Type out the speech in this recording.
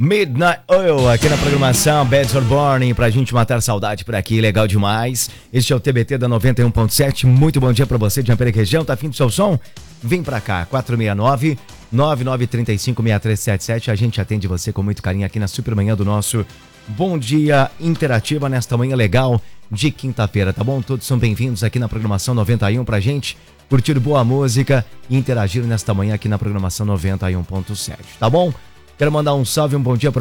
Midnight Oil aqui na programação Bad for Burning, pra gente matar saudade por aqui, legal demais. Este é o TBT da 91.7, muito bom dia pra você de Ampere região, tá afim do seu som? Vem pra cá, 469-9935-6377, a gente atende você com muito carinho aqui na Supermanhã do nosso Bom Dia Interativa nesta manhã legal de quinta-feira, tá bom? Todos são bem-vindos aqui na programação 91 pra gente curtir boa música e interagir nesta manhã aqui na programação 91.7, tá bom? Quero mandar um salve, um bom dia pra